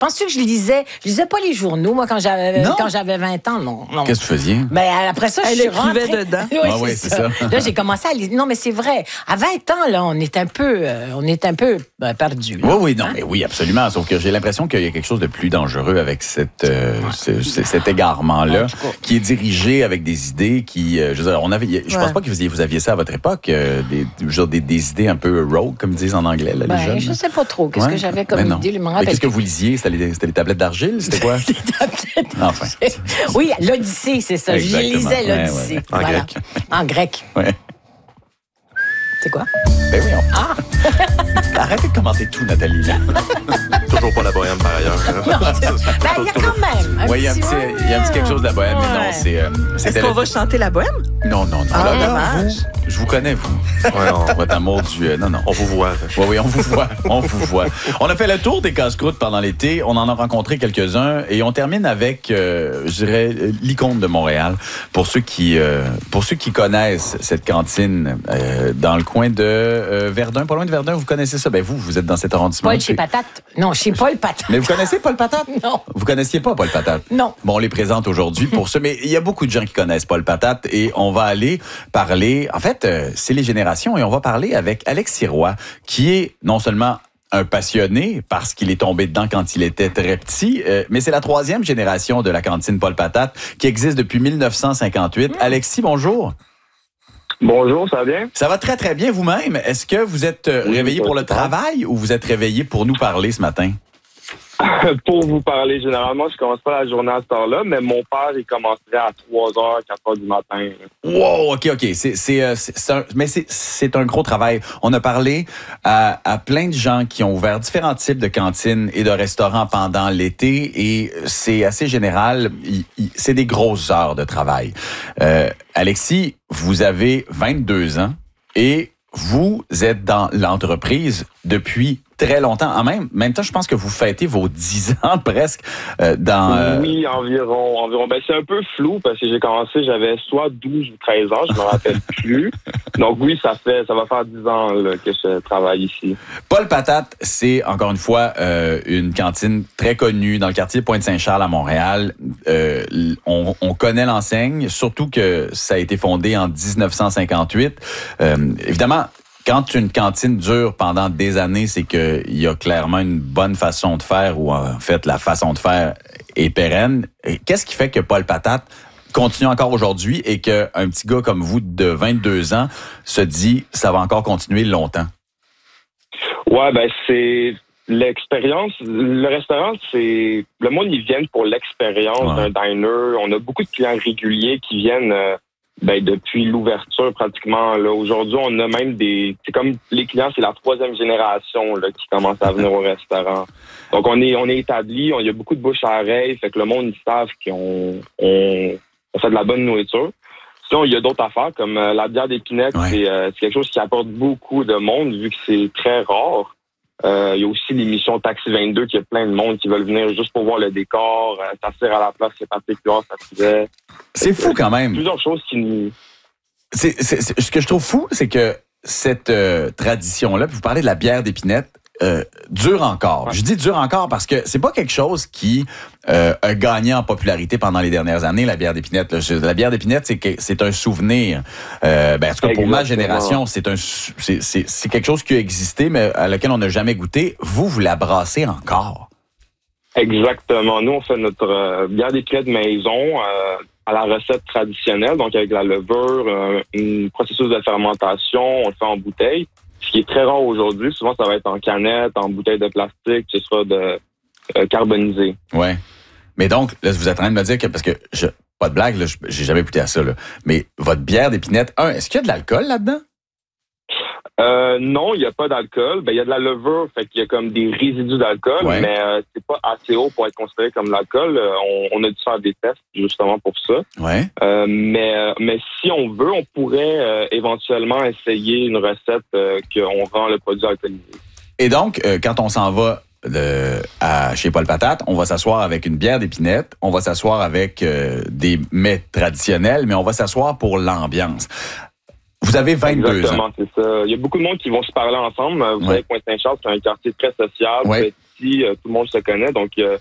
Penses-tu que je lisais pas les journaux, moi, quand j'avais 20 ans, non. Qu'est-ce que tu faisiez? Ben, après ça, je suis rentrée dedans. Oui, c'est ça. Là, j'ai commencé à lire. Non, mais c'est vrai. À 20 ans, là, on est un peu perdus. Oui, non, mais oui, absolument. Sauf que j'ai l'impression qu'il y a quelque chose de plus dangereux avec cet égarement-là, qui est dirigé avec des idées qui, je veux dire, je pense pas que vous aviez ça à votre époque, des idées un peu rogue, comme ils disent en anglais, là, les jeunes. Je sais pas trop. Qu'est-ce que j'avais comme idée? Mais qu'est-ce que vous lisiez? C'était les tablettes d'argile? C'était quoi? Les tablettes. Enfin. Oui, l'Odyssée, c'est ça. Exactement. Je lisais l'Odyssée. Ouais. En grec. En grec. Ouais. C'est quoi? Ben oui, Arrêtez de commenter tout, Nathalie. Toujours pas la bohème, par ailleurs. Il y a quand même. Oui, il y a un petit quelque chose de la bohème, mais non, c'est... Est-ce qu'on va chanter la bohème? Non. Ah, dommage. Je vous connais, vous. Votre amour du... Non. On vous voit. Oui, on vous voit. On a fait le tour des casse-croûtes pendant l'été. On en a rencontré quelques-uns. Et on termine avec, je dirais, l'icône de Montréal. Pour ceux qui connaissent cette cantine dans le coin de Verdun, pas loin de Verdun, vous connaissez ça? Ben vous êtes dans cet arrondissement. Paul chez Patate. Non, chez Paul Patate. Mais vous connaissez Paul Patate? Non. Vous connaissiez pas Paul Patate? Non. Bon, on les présente aujourd'hui pour ça. Mais il y a beaucoup de gens qui connaissent Paul Patate et on va aller parler... En fait, c'est les générations et on va parler avec Alex Sirois, qui est non seulement un passionné parce qu'il est tombé dedans quand il était très petit, mais c'est la 3e génération de la cantine Paul Patate qui existe depuis 1958. Alexis, bonjour. Bonjour, ça va bien? Ça va très, très bien vous-même. Est-ce que vous êtes réveillé pour le travail ou vous êtes réveillé pour nous parler ce matin? Pour vous parler, généralement, je commence pas la journée à cette heure-là, mais mon père, il commencerait à 3h, 4h du matin. Wow, OK. C'est un gros travail. On a parlé à plein de gens qui ont ouvert différents types de cantines et de restaurants pendant l'été et c'est assez général. C'est des grosses heures de travail. Alexis, vous avez 22 ans et vous êtes dans l'entreprise depuis très longtemps. En même temps, je pense que vous fêtez vos 10 ans presque Oui, environ. Ben, c'est un peu flou parce que j'ai commencé, j'avais soit 12 ou 13 ans, je me rappelle plus. Donc oui, ça va faire 10 ans là, que je travaille ici. Paul Patate, c'est encore une fois une cantine très connue dans le quartier Pointe-Saint-Charles à Montréal. On connaît l'enseigne, surtout que ça a été fondé en 1958. Évidemment, quand une cantine dure pendant des années, c'est qu'il y a clairement une bonne façon de faire ou en fait la façon de faire est pérenne. Qu'est-ce qui fait que Paul Patate continue encore aujourd'hui et qu'un petit gars comme vous de 22 ans se dit ça va encore continuer longtemps? Ouais, ben c'est l'expérience. Le restaurant, c'est... Le monde, ils viennent pour l'expérience d'un diner. On a beaucoup de clients réguliers qui viennent... depuis l'ouverture, pratiquement, là. Aujourd'hui, on a même c'est comme les clients, c'est la 3e génération, là, qui commence à venir au restaurant. Donc, on est établi, il y a beaucoup de bouche à oreille, fait que le monde, ils savent qu'on fait de la bonne nourriture. Sinon, il y a d'autres affaires, comme la bière d'épinette, c'est quelque chose qui apporte beaucoup de monde, vu que c'est très rare. Il y a aussi l'émission Taxi 22, qui a plein de monde qui veulent venir juste pour voir le décor, s'asseoir à la place, c'est particulier, ça faisait. C'est fou quand même. Plusieurs choses qui nous... Ce que je trouve fou, c'est que cette tradition-là, puis vous parlez de la bière d'épinette, dure encore. Ouais. Je dis dure encore parce que c'est pas quelque chose qui a gagné en popularité pendant les dernières années, la bière d'épinette. La bière d'épinette, c'est un souvenir. En tout cas, pour ma génération, c'est quelque chose qui a existé, mais à laquelle on n'a jamais goûté. Vous la brassez encore. Exactement. Nous, on fait notre bière d'épinette maison à la recette traditionnelle, donc avec la levure, un processus de fermentation, on le fait en bouteille. Ce qui est très rare aujourd'hui, souvent ça va être en canette, en bouteille de plastique, ce sera carbonisé. Ouais. Mais donc, là, vous êtes en train de me dire que, parce que, pas de blague, là, j'ai jamais goûté à ça, là, mais votre bière d'épinette, est-ce qu'il y a de l'alcool là-dedans? Non, il n'y a pas d'alcool. Il y a de la levure, fait qu'il y a comme des résidus d'alcool, mais c'est pas assez haut pour être considéré comme de l'alcool. On a dû faire des tests justement pour ça. Ouais. Mais si on veut, on pourrait éventuellement essayer une recette qu'on rend le produit alcoolisé. Et donc, quand on s'en va chez Paul Patate, on va s'asseoir avec une bière d'épinette, on va s'asseoir avec des mets traditionnels, mais on va s'asseoir pour l'ambiance. Vous avez 22 Exactement, ans. c'est ça. Il y a beaucoup de monde qui vont se parler ensemble. Vous savez, Pointe-Saint-Charles, c'est un quartier très social, très petit, tout le monde se connaît. Donc,